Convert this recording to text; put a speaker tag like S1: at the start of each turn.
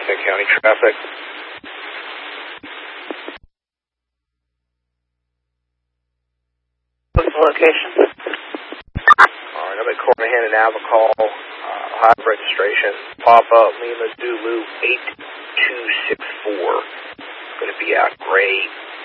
S1: Kent County traffic.
S2: What's the location?
S1: Alright, I'm at Cornahan and Avacall, high registration, pop-up, Lima Zulu 8264. Going to be out Gray